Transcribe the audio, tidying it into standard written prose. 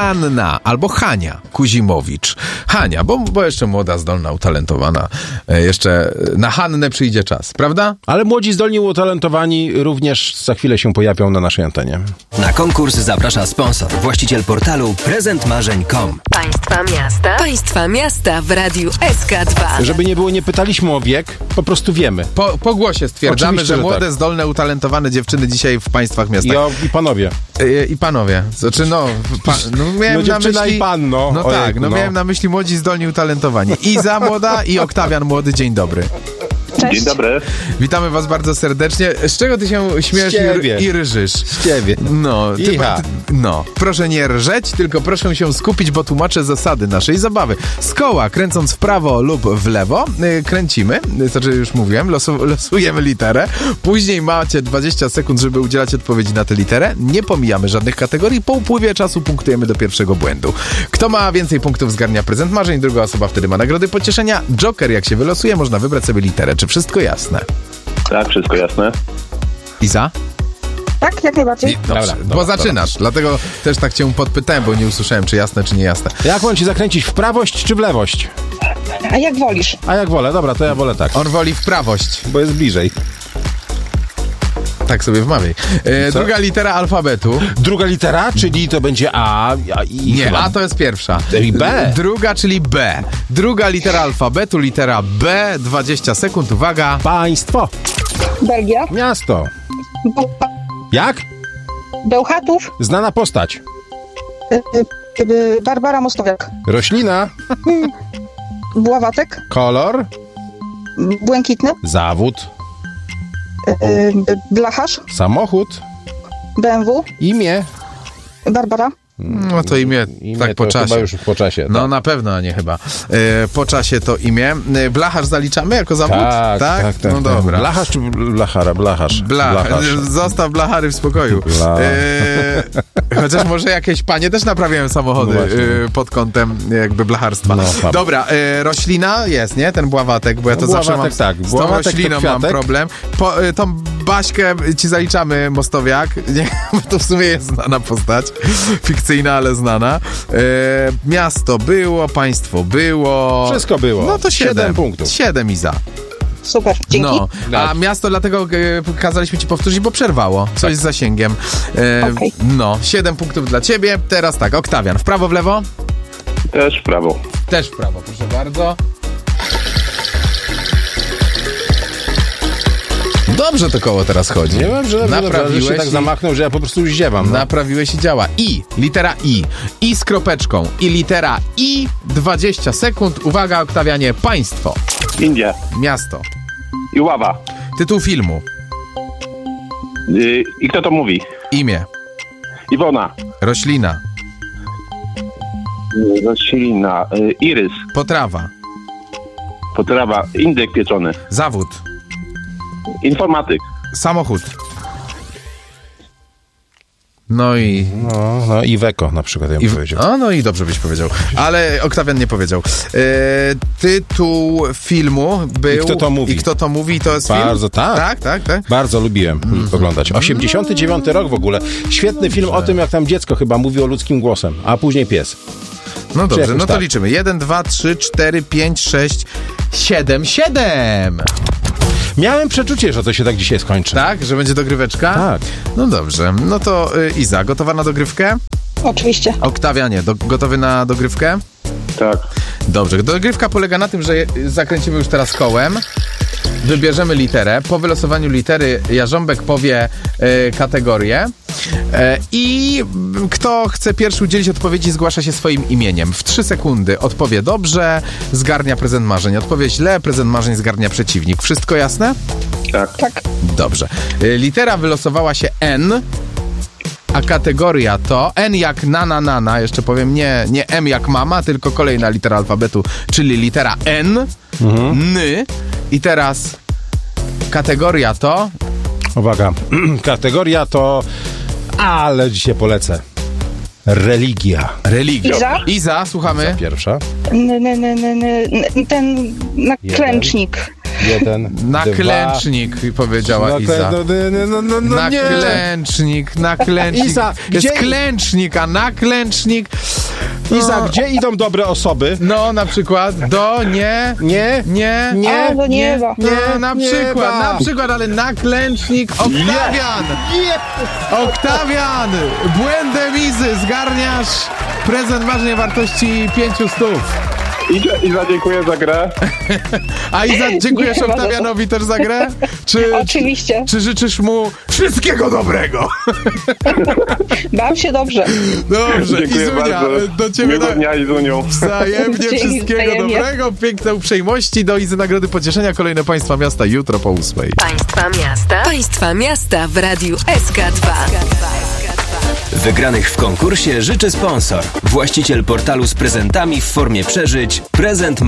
Hanna albo Hania Kuzimowicz. Hania, bo jeszcze młoda, zdolna, utalentowana. Jeszcze na Hannę przyjdzie czas, prawda? Ale młodzi, zdolni, utalentowani również za chwilę się pojawią na naszej antenie. Na konkurs zaprasza sponsor, właściciel portalu prezentmarzeń.com. Państwa miasta w Radiu SK2. Żeby nie było, nie pytaliśmy o wiek, po prostu wiemy. Po głosie stwierdzamy, Oczywiście, że młode, tak. zdolne, utalentowane dziewczyny dzisiaj w państwach miastach. I panowie. I panowie. Znaczy, miałem na dziewczyna myśli... i pan, no. No Ojejku, tak, miałem na myśli młodzi, zdolni, utalentowani. Iza młoda i Oktawian młody. Dzień dobry. Cześć. Dzień dobry. Witamy was bardzo serdecznie. Z czego ty się śmiesz i rżysz? Z ciebie. Proszę nie rżeć, tylko proszę się skupić, bo tłumaczę zasady naszej zabawy. Z koła, kręcąc w prawo lub w lewo, kręcimy, znaczy już mówiłem, losujemy literę. Później macie 20 sekund, żeby udzielać odpowiedzi na tę literę. Nie pomijamy żadnych kategorii. Po upływie czasu punktujemy do pierwszego błędu. Kto ma więcej punktów, zgarnia prezent marzeń, druga osoba wtedy ma nagrody pocieszenia. Joker, jak się wylosuje, można wybrać sobie literę. Czy wszystko jasne? Tak, wszystko jasne. Iza? Tak, jak najbardziej. Dobra, bo zaczynasz, dlatego też tak cię podpytałem, bo nie usłyszałem, czy jasne, czy nie jasne. Jak mam ci zakręcić, w prawość czy w lewość? A jak wolisz? A jak wolę, dobra, to ja wolę tak. On woli w prawość. Bo jest bliżej. Tak sobie wmawiaj. Druga litera alfabetu. Druga litera, czyli to będzie A i nie, chyba... A to jest pierwsza. I B. Druga, czyli B. Druga litera alfabetu, litera B. 20 sekund, uwaga. Państwo. Belgia. Miasto. Jak? Bełchatów. Znana postać. Barbara Mostowiak. Roślina. Bławatek. Kolor. Błękitny. Zawód. Blacharz. Samochód. BMW. Imię. Barbara. No to imię tak po czasie. Chyba już po czasie. No tak. na pewno, a nie chyba. Po czasie to imię. Blacharz zaliczamy jako zawód? Tak. No dobra. Blacharz czy blachara? Blacharz. Blacharz. Zostaw blachary w spokoju. Chociaż może jakieś panie też naprawiają samochody pod kątem jakby blacharstwa. Dobra, roślina jest, nie? Ten bławatek, bo ja to zawsze mam... Tak. Z tą rośliną mam problem. Tą Baśkę ci zaliczamy, Mostowiak. Nie, bo to w sumie jest znana postać. Fikcyjna, ale znana. Miasto było, państwo było. Wszystko było. No to 7 punktów. 7 Iza. Super, dzięki. No, a miasto dlatego kazaliśmy ci powtórzyć, bo przerwało. Coś z zasięgiem. Okay. No, 7 punktów dla ciebie. Teraz tak, Oktawian, w prawo, w lewo? Też w prawo. Też w prawo, proszę bardzo. Dobrze to koło teraz chodzi. Nie wiem, że naprawiłeś się tak zamachnął, że ja po prostu już ziewam. No. Naprawiłeś i działa. Litera I. I z kropeczką. I litera I. 20 sekund. Uwaga, Oktawianie. Państwo. India. Miasto. Iława. Tytuł filmu. I kto to mówi? Imię. Iwona. Roślina. Roślina. Irys. Potrawa. Potrawa. Indyk pieczony. Zawód. Informatyk. Samochód. No i... No i Weko na przykład ja bym powiedział. No i dobrze byś powiedział. Ale Oktawian nie powiedział. Tytuł filmu był... I kto to mówi? I kto to mówi, to jest Bardzo, film? tak. Tak. Bardzo lubiłem oglądać. 89 rok w ogóle. Świetny film o tym, jak tam dziecko chyba mówi o ludzkim głosem, a później pies. No dobrze, no to tak. liczymy. 1, 2, 3, 4, 5, 6, 7. Miałem przeczucie, że to się tak dzisiaj skończy. Tak? Że będzie dogryweczka? Tak. No dobrze. No to Iza, gotowa na dogrywkę? Oczywiście. Oktawianie, gotowy na dogrywkę? Tak. Dobrze. Dogrywka polega na tym, że zakręcimy już teraz kołem. Wybierzemy literę. Po wylosowaniu litery Jarząbek powie kategorię. I kto chce pierwszy udzielić odpowiedzi, zgłasza się swoim imieniem. W 3 sekundy odpowie dobrze, zgarnia prezent marzeń. Odpowie źle, prezent marzeń zgarnia przeciwnik. Wszystko jasne? Tak. Dobrze. Litera wylosowała się N, a kategoria to N jak nana, jeszcze powiem, nie M jak mama, tylko kolejna litera alfabetu, czyli litera N, N. I teraz kategoria to... Uwaga, kategoria to... Ale dzisiaj polecę. Religia. Iza, słuchamy. Pierwsza. Ten naklęcznik. Naklęcznik, powiedziała Iza. Naklęcznik. Iza, jest gdzie... klęcznik, a naklęcznik. Iza, gdzie idą dobre osoby? No, na przykład do nie, A, do nieba. no, na przykład, ale naklęcznik Oktawian. Oktawian, błędem Izy zgarniasz prezent marzeń o wartości 500. Iza, dziękuję za grę. A Iza, dziękujesz Nie ma za to. Oktawianowi też za grę? Oczywiście. Czy życzysz mu wszystkiego dobrego? Baw się dobrze. Dobrze, Dziękuję Izunia, bardzo. do ciebie Miłego dnia, Izuniu. wzajemnie Dzięki, wszystkiego wzajemnie. dobrego, piękne uprzejmości, do Izy Nagrody Pocieszenia, kolejne Państwa Miasta jutro po 8:00. Państwa miasta w Radiu SK2. Wygranych w konkursie życzy sponsor. Właściciel portalu z prezentami w formie przeżyć Prezent